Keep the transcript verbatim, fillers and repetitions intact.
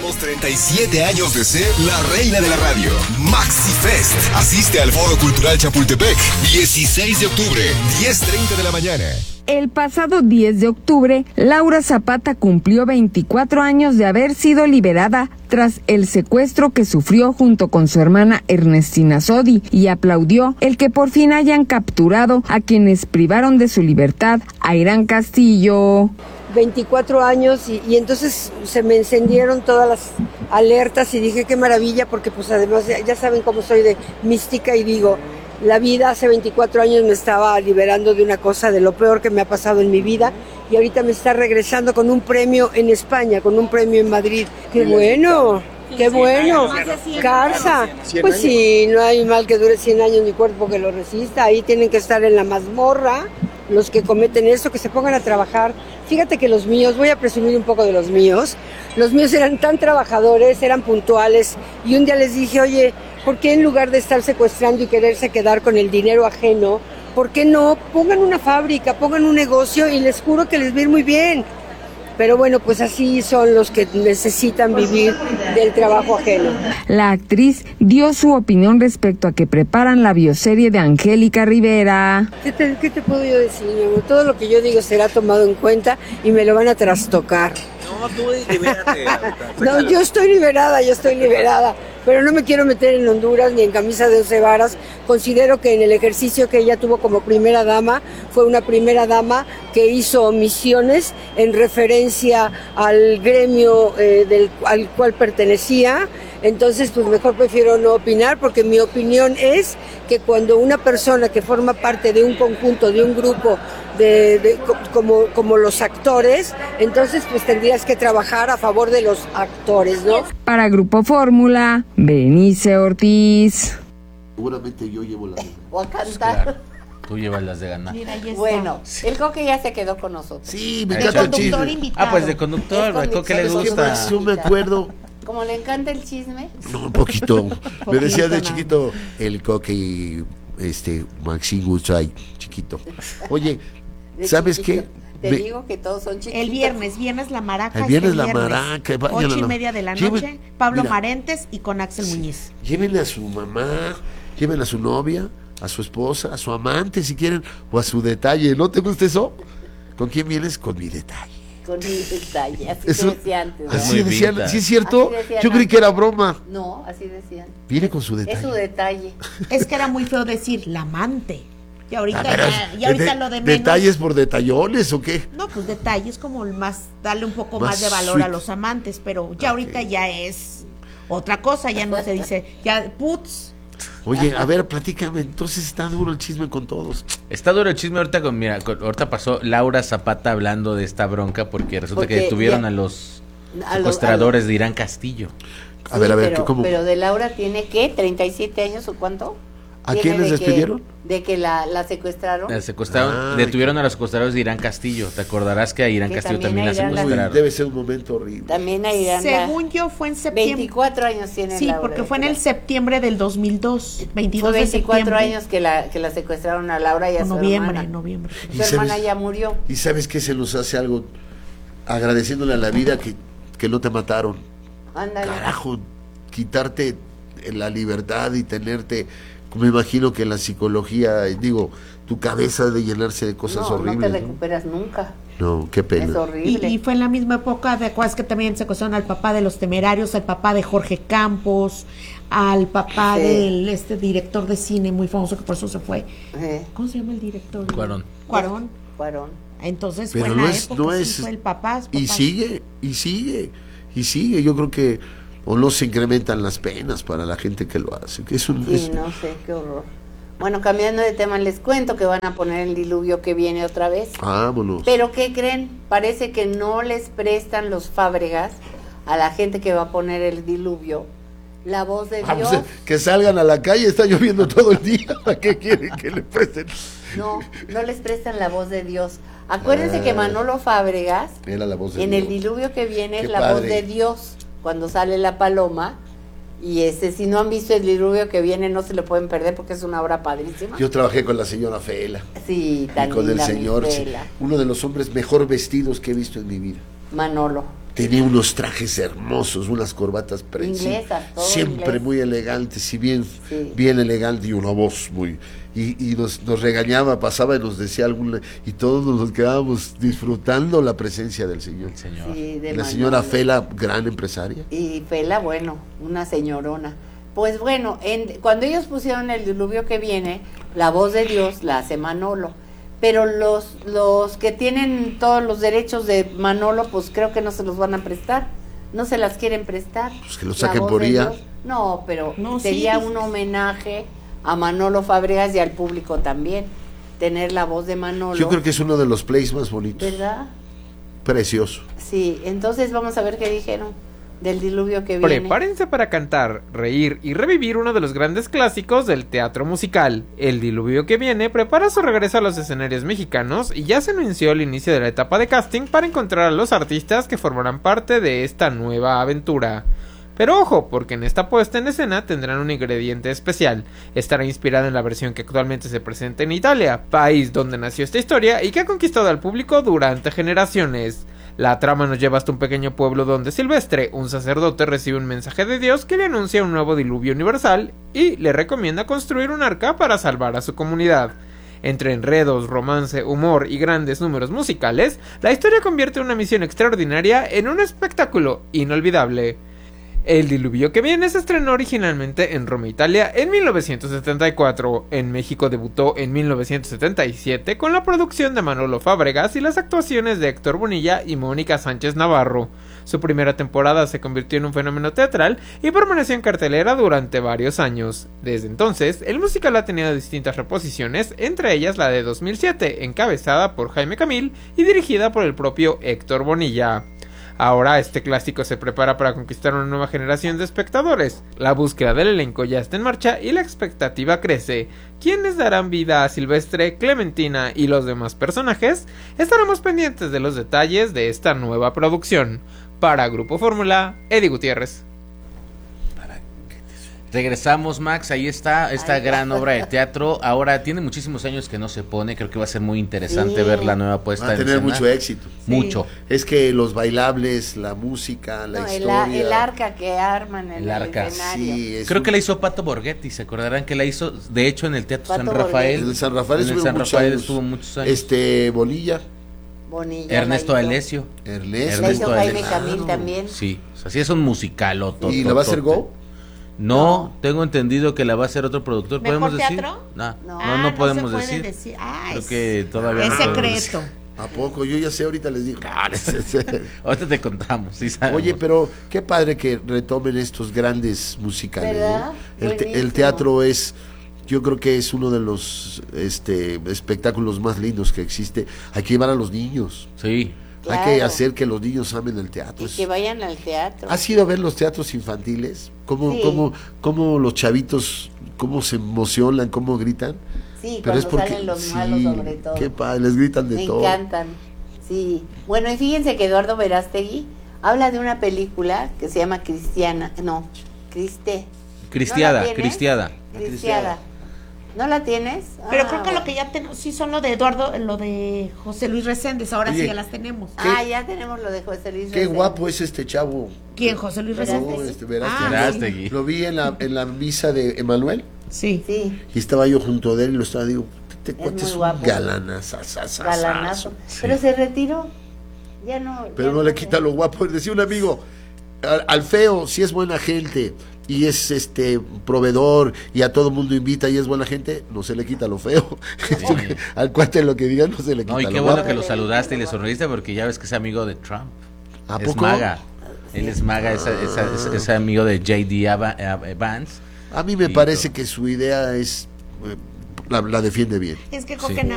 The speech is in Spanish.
los treinta y siete años de ser la reina de la radio. Maxi Fest. Asiste al Foro Cultural Chapultepec. dieciséis de octubre, diez treinta de la mañana. El pasado diez de octubre, Laura Zapata cumplió veinticuatro años de haber sido liberada tras el secuestro que sufrió junto con su hermana Ernestina Sodi, y aplaudió el que por fin hayan capturado a quienes privaron de su libertad a Irán Castillo. veinticuatro años y, y entonces se me encendieron todas las alertas y dije qué maravilla, porque pues además ya, ya saben cómo soy de mística y digo, la vida hace veinticuatro años me estaba liberando de una cosa, de lo peor que me ha pasado en mi vida, y ahorita me está regresando con un premio en España, con un premio en Madrid. ¡Qué bueno! ¡Qué bueno! Carza. Pues sí, no hay mal que dure cien años ni cuerpo que lo resista. Ahí tienen que estar en la mazmorra los que cometen esto, que se pongan a trabajar. Fíjate que los míos, voy a presumir un poco de los míos, los míos eran tan trabajadores, eran puntuales, y un día les dije, oye, ¿por qué en lugar de estar secuestrando y quererse quedar con el dinero ajeno, por qué no pongan una fábrica, pongan un negocio y les juro que les va a ir muy bien? Pero bueno, pues así son los que necesitan vivir del trabajo ajeno. La actriz dio su opinión respecto a que preparan la bioserie de Angélica Rivera. ¿Qué te, qué te puedo yo decir, mi amor? Todo lo que yo digo será tomado en cuenta y me lo van a trastocar. No, tú libérate. No, yo estoy liberada, yo estoy liberada. Pero no me quiero meter en Honduras ni en camisa de once varas. Considero que en el ejercicio que ella tuvo como primera dama, fue una primera dama que hizo misiones en referencia al gremio eh, del, al cual pertenecía. Entonces, pues mejor prefiero no opinar, porque mi opinión es que cuando una persona que forma parte de un conjunto, de un grupo, de, de, como, como los actores, entonces pues tendrías que trabajar a favor de los actores, ¿no? Para Grupo Fórmula, Benice Ortiz. Seguramente yo llevo la... O a cantar. Pues claro, tú llevas las de ganar. Mira, bueno, el Coque ya se quedó con nosotros. Sí, me De encanta el conductor chisme. invitado. Ah, pues de conductor, ¿a Coque le ¿Sabes qué gusta? más? Yo me acuerdo... Como le encanta el chisme. No, un poquito. Me decía de nada. chiquito el Coque y este Maxi Guzay, chiquito. Oye, De ¿sabes chiquito. qué? Te Me- digo que todos son chiquitos. El viernes, viernes la maraca. El viernes este la maraca, vayan Ocho a y la- media de la Lleven- noche, Pablo mira. Marentes y con Axel Muñiz. Llévenle a su mamá, llévenle a su novia, a su esposa, a su amante si quieren, o a su detalle. ¿No te gusta eso? ¿Con quién vienes? Con mi detalle. Con mi detalle, así Eso- se decía antes. ¿no? Así muy decían, vintage. ¿sí es cierto? Así decían Yo creí antes. que era broma. No, así decían. Viene con su Es su detalle. detalle. Es que era muy feo decir la amante. Y ahorita, Ah, pero, ya, y ahorita de- lo de menos. ¿Detalles por detallones o qué? No, pues detalles como el más, darle un poco Más más, de valor sweet. a los amantes, pero ya Ok. ahorita ya es otra cosa, ya no se dice, ya puts. Oye, a ver, platícame, entonces está duro el chisme con todos. Está duro el chisme ahorita con, mira, con- ahorita pasó Laura Zapata hablando de esta bronca porque resulta Porque que detuvieron ya- a los A lo- secuestradores de Irán Castillo. A Sí, ver, a ver, pero, ¿cómo? pero de Laura tiene, ¿qué? ¿treinta y siete años o cuánto? ¿A Tiene quién les de que- despidieron? de que la, la secuestraron. La secuestraron, Ah, detuvieron a los secuestradores de Irán Castillo. Te acordarás que a Irán Que Castillo también también la a Irán la- Uy, secuestraron. debe ser un momento horrible. También a Irán. la- Según yo fue en septiembre. veinticuatro años tiene Sí, Laura, porque fue en el creo. septiembre del dos mil dos, veintidós Fue de veinticuatro septiembre. años que la, que la secuestraron a Laura y a O su noviembre, hermana. noviembre. Y Su hermana sabes- ya murió. ¿Y sabes qué se nos hace algo? Agradeciéndole a la vida que, que no te mataron. Ándale. Carajo, quitarte la libertad y tenerte, me imagino que la psicología, digo, tu cabeza de llenarse de cosas no, horribles. no te ¿no? recuperas nunca. No, qué Es pena. Y, horrible. y fue en la misma época, de acuerdas que también secuestraron al papá de los Temerarios, al papá de Jorge Campos, al papá Sí. del este director de cine muy famoso que por eso se fue. Eh, ¿Cómo se llama el director? Cuarón. Cuarón. Cuarón. Entonces Pero fue en no la es, época, no sí, es, fue el papá. y papá. sigue, y sigue, y sigue. Yo creo que o no se incrementan las penas para la gente que lo hace. Que es un, Sí, es- no sé, qué horror. Bueno, cambiando de tema, les cuento que van a poner el diluvio que viene otra vez. Vámonos. Pero ¿qué creen? Parece que no les prestan los Fábregas a la gente que va a poner el diluvio la voz de Vamos, Dios. que salgan a la calle, está lloviendo todo el día. ¿Para qué quieren que le presten? No, no les prestan la voz de Dios. Acuérdense Ah. que Manolo Fábregas, Era la voz de en Dios. el diluvio que viene, Qué es la voz padre. de Dios. Cuando sale la paloma. Y este, si no han visto el diluvio que viene, no se lo pueden perder porque es una obra padrísima. Yo trabajé con la señora Fela Sí, y tan con el linda, mi señor, sí, Fela. uno de los hombres mejor vestidos que he visto en mi vida. Manolo. Tenía unos trajes hermosos, unas corbatas preciosas. Inglesas, todo Siempre inglés. muy elegantes, y bien, Sí. bien elegante, y una voz muy... Y, y nos, nos regañaba, pasaba y nos decía alguna... Y todos nos quedábamos disfrutando la presencia del Señor. El señor. Sí, de La Manolo. señora Fela, gran empresaria. Y Fela, bueno, una señorona. Pues bueno, en, cuando ellos pusieron El diluvio que viene, la voz de Dios la hace Manolo. Pero los, los que tienen todos los derechos de Manolo, pues creo que no se los van a prestar. No se las quieren prestar. Pues que lo La saquen voz por de I A. Dios. No, pero No, sería sí. un homenaje a Manolo Fábregas y al público también. Tener la voz de Manolo. Yo creo que es uno de los plays más bonitos. ¿Verdad? Precioso. Sí, entonces vamos a ver qué dijeron del diluvio que viene. Prepárense para cantar, reír y revivir uno de los grandes clásicos del teatro musical. El diluvio que viene prepara su regreso a los escenarios mexicanos y ya se anunció el inicio de la etapa de casting para encontrar a los artistas que formarán parte de esta nueva aventura. Pero ojo, porque en esta puesta en escena tendrán un ingrediente especial. Estará inspirada en la versión que actualmente se presenta en Italia, país donde nació esta historia y que ha conquistado al público durante generaciones. La trama nos lleva hasta un pequeño pueblo donde Silvestre, un sacerdote, recibe un mensaje de Dios que le anuncia un nuevo diluvio universal y le recomienda construir un arca para salvar a su comunidad. Entre enredos, romance, humor y grandes números musicales, la historia convierte una misión extraordinaria en un espectáculo inolvidable. El diluvio que viene se estrenó originalmente en Roma, Italia, en mil novecientos setenta y cuatro. En México debutó en mil novecientos setenta y siete con la producción de Manolo Fábregas y las actuaciones de Héctor Bonilla y Mónica Sánchez Navarro. Su primera temporada se convirtió en un fenómeno teatral y permaneció en cartelera durante varios años. Desde entonces, el musical ha tenido distintas reposiciones, entre ellas la de dos mil siete, encabezada por Jaime Camil y dirigida por el propio Héctor Bonilla. Ahora este clásico se prepara para conquistar una nueva generación de espectadores. La búsqueda del elenco ya está en marcha y la expectativa crece. ¿Quiénes darán vida a Silvestre, Clementina y los demás personajes? Estaremos pendientes de los detalles de esta nueva producción. Para Grupo Fórmula, Eddie Gutiérrez. Regresamos, Max, ahí está esta Ahí gran está. obra de teatro. Ahora tiene muchísimos años que no se pone, creo que va a ser muy interesante Sí. ver la nueva puesta Va a en tener escena. mucho éxito. Mucho. Es que los bailables, la música, la No, el, historia. a- el arca que arman en El arca. el escenario. Sí, es Creo un- que la hizo Pato Borghetti, se acordarán que la hizo, de hecho, en el Teatro Pato San Rafael. En el San Rafael En el estuvo San muchos Rafael años. estuvo muchos años. Este, Bolilla, Bonilla Ernesto la hizo. Alessio. Ernesto. La hizo Jaime Alessio. Camil también. Sí, o sea, sí es un musical. ¿Y la va a hacer Go? No, tengo entendido que la va a hacer otro productor. ¿Mejor ¿Podemos decir? teatro? No, No. no, Ah, no podemos se puede decir. Ah, Creo es, que todavía es no podemos secreto. decir. ¿A poco? Yo ya sé, ahorita les digo. Ah, no sé. Ahorita te contamos, sí sabemos. Oye, pero qué padre que retomen estos grandes musicales, ¿Verdad? ¿no? El, te- el Buenísimo. teatro es, yo creo que es uno de los este, espectáculos más lindos que existe. Hay que llevar a los niños. Sí. Hay que Claro. hacer que los niños amen el teatro. Y Es- que vayan al teatro. ¿Has ido a ver los teatros infantiles? ¿Cómo, Sí. cómo, cómo los chavitos, cómo se emocionan, cómo gritan? Sí, Pero es cuando porque salen los sí, malos sobre todo. qué padre, les gritan de Me todo. encantan. Sí. Bueno, y fíjense que Eduardo Verástegui habla de una película que se llama Cristiana. No, Criste. Cristiada, ¿No la tienes? Cristiada. Cristiada. ¿No la tienes? Pero Ah, creo que lo que ya tenemos, sí son lo de Eduardo, lo de José Luis Reséndez, ahora Oye, sí ya las tenemos. Ah, ya tenemos lo de José Luis. Qué Reséndez. guapo es este chavo. ¿Quién? José Luis Verástegui. No, Reséndez. este, Verástegui. Ah, Verástegui. Lo vi en la, en la misa de Emanuel Sí. Sí, y estaba yo junto de él y lo estaba, digo, este cuate muy es un guapo. galanazo. galanazo. Pero se retiró. Ya no. Pero ya no le quita lo guapo. Decía un amigo, al, al feo, si es buena gente y es este proveedor y a todo mundo invita y es buena gente, no se le quita lo feo. Al cuate lo que diga no se le quita No, y lo qué bueno guapo. que lo saludaste y le sonreíste porque ya ves que es amigo de Trump. ¿A es poco? maga. Él es maga, es, es- es- es amigo de J D Ava- Ava- Vance. A mí me Y parece todo. que su idea es, eh, la, la defiende bien. Es que creo Sí. que